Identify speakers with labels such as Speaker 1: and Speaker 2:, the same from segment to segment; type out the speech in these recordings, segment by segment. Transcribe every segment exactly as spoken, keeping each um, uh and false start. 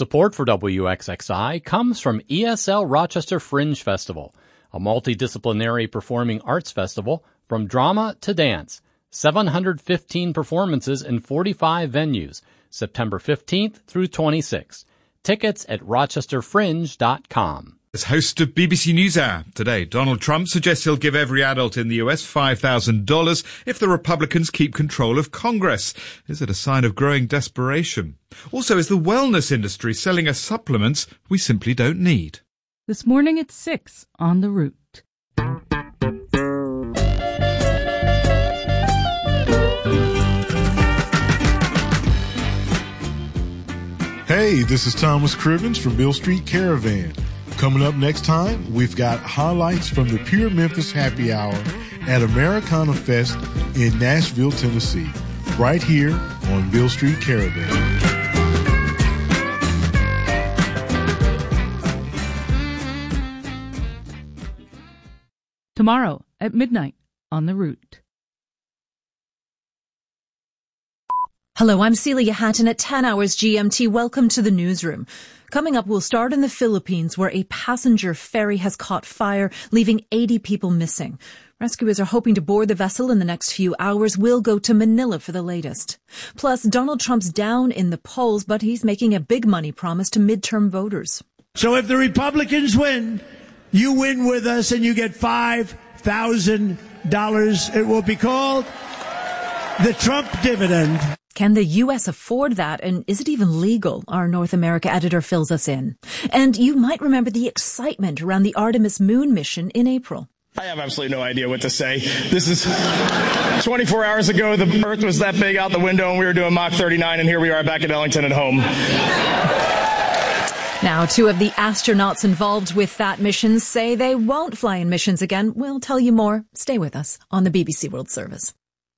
Speaker 1: Support for W X X I comes from E S L Rochester Fringe Festival, a multidisciplinary performing arts festival from drama to dance. seven hundred fifteen performances in forty-five venues, September fifteenth through twenty-sixth. Tickets at rochester fringe dot com.
Speaker 2: As host of B B C NewsHour today, Donald Trump suggests he'll give every adult in the U S five thousand dollars if the Republicans keep control of Congress. Is it a sign of growing desperation? Also, is the wellness industry selling us supplements we simply don't need?
Speaker 3: This morning at six on The Root.
Speaker 4: Hey, this is Thomas Crivens from Beale Street Caravan. Coming up next time, we've got highlights from the Pure Memphis Happy Hour at Americana Fest in Nashville, Tennessee, right here on Beale Street Caravan.
Speaker 3: Tomorrow at midnight on The Root.
Speaker 5: Hello, I'm Celia Hatton at ten hours G M T. Welcome to the newsroom. Coming up, we'll start in the Philippines, where a passenger ferry has caught fire, leaving eighty people missing. Rescuers are hoping to board the vessel in the next few hours. We'll go to Manila for the latest. Plus, Donald Trump's down in the polls, but he's making a big money promise to midterm voters.
Speaker 6: So if the Republicans win, you win with us and you get five thousand dollars. It will be called the Trump dividend.
Speaker 5: Can the U S afford that, and is it even legal? Our North America editor fills us in. And you might remember the excitement around the Artemis moon mission in April.
Speaker 7: I have absolutely no idea what to say. This is twenty-four hours ago, the Earth was that big out the window, and we were doing Mach thirty-nine, and here we are back at Ellington at home.
Speaker 5: Now, two of the astronauts involved with that mission say they won't fly in missions again. We'll tell you more. Stay with us on the B B C World Service.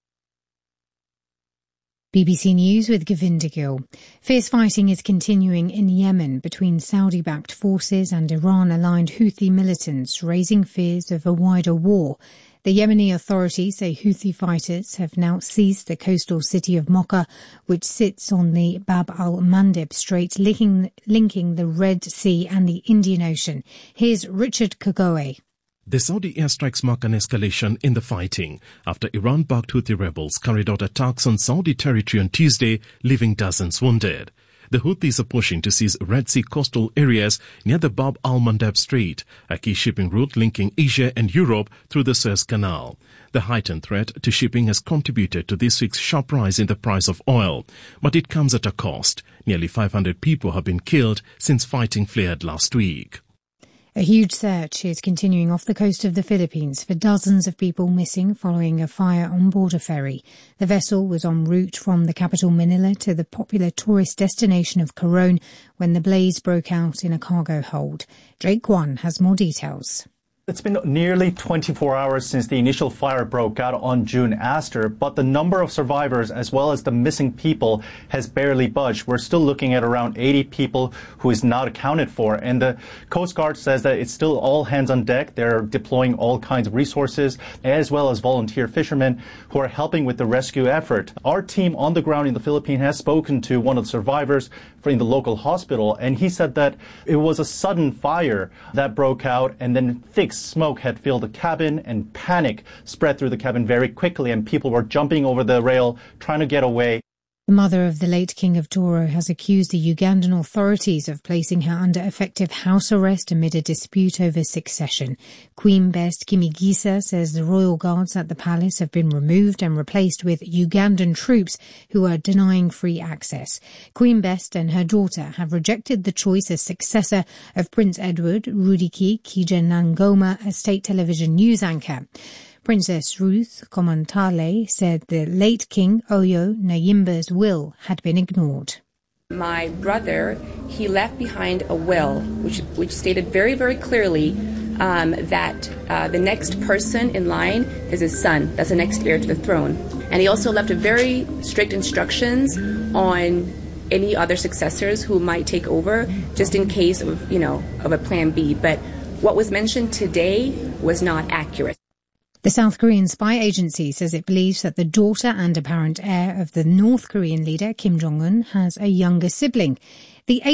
Speaker 8: B B C News with Govinda Gill. Fierce fighting is continuing in Yemen between Saudi-backed forces and Iran-aligned Houthi militants, raising fears of a wider war. The Yemeni authorities say Houthi fighters have now seized the coastal city of Mocha, which sits on the Bab al-Mandeb Strait, linking, linking the Red Sea and the Indian Ocean. Here's Richard Kagoe.
Speaker 9: The Saudi airstrikes mark an escalation in the fighting after Iran-backed Houthi rebels carried out attacks on Saudi territory on Tuesday, leaving dozens wounded. The Houthis are pushing to seize Red Sea coastal areas near the Bab al-Mandeb Strait, a key shipping route linking Asia and Europe through the Suez Canal. The heightened threat to shipping has contributed to this week's sharp rise in the price of oil, but it comes at a cost. Nearly five hundred people have been killed since fighting flared last week.
Speaker 8: A huge search is continuing off the coast of the Philippines for dozens of people missing following a fire on board a ferry. The vessel was en route from the capital Manila to the popular tourist destination of Coron when the blaze broke out in a cargo hold. Drake Guan has more details.
Speaker 10: It's been nearly twenty-four hours since the initial fire broke out on June Aster, but the number of survivors as well as the missing people has barely budged. We're still looking at around eighty people who is not accounted for, and the Coast Guard says that it's still all hands on deck. They're deploying all kinds of resources as well as volunteer fishermen who are helping with the rescue effort. Our team on the ground in the Philippines has spoken to one of the survivors in the local hospital, and he said that it was a sudden fire that broke out, and then thick smoke had filled the cabin, and panic spread through the cabin very quickly, and people were jumping over the rail trying to get away.
Speaker 8: The mother of the late King of Toro has accused the Ugandan authorities of placing her under effective house arrest amid a dispute over succession. Queen Best Kimigisa says the royal guards at the palace have been removed and replaced with Ugandan troops who are denying free access. Queen Best and her daughter have rejected the choice as successor of Prince Edward, Rudiki Kijanangoma, a state television news anchor. Princess Ruth Komantale said the late King Oyo Nayimba's will had been ignored.
Speaker 11: My brother, he left behind a will which which stated very, very clearly um, that uh, the next person in line is his son. That's the next heir to the throne. And he also left a very strict instructions on any other successors who might take over, just in case of, you know, of a plan B. But what was mentioned today was not accurate.
Speaker 8: The South Korean spy agency says it believes that the daughter and apparent heir of the North Korean leader Kim Jong-un has a younger sibling. The